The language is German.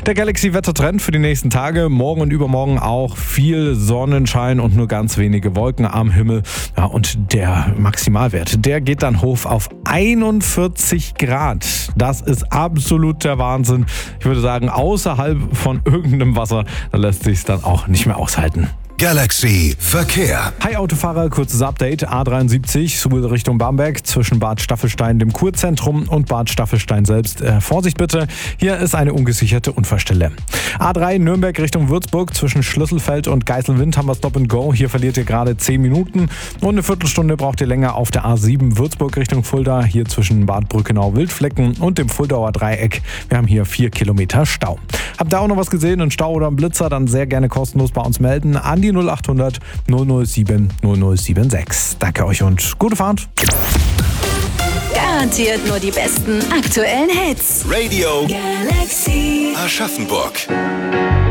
Der Galaxy-Wettertrend für die nächsten Tage. Morgen und übermorgen auch viel Sonnenschein und nur ganz wenige Wolken am Himmel. Ja, und der Maximalwert, der geht dann hoch auf 41 Grad. Das ist absolut der Wahnsinn. Ich würde sagen, außerhalb von irgendeinem Wasser, da lässt sich es dann auch nicht mehr aushalten. Galaxy Verkehr. Hi Autofahrer, kurzes Update. A73 Suhl Richtung Bamberg zwischen Bad Staffelstein, dem Kurzentrum, und Bad Staffelstein selbst. Vorsicht bitte, hier ist eine ungesicherte Unfallstelle. A3 Nürnberg Richtung Würzburg zwischen Schlüsselfeld und Geiselwind haben wir Stop and Go. Hier verliert ihr gerade 10 Minuten und eine Viertelstunde braucht ihr länger auf der A7 Würzburg Richtung Fulda. Hier zwischen Bad Brückenau-Wildflecken und dem Fuldauer Dreieck. Wir haben hier 4 Kilometer Stau. Habt ihr auch noch was gesehen, einen Stau oder einen Blitzer, dann sehr gerne kostenlos bei uns melden an die 0800 007 0076. Danke euch und gute Fahrt. Garantiert nur die besten aktuellen Hits. Radio Galaxy Aschaffenburg.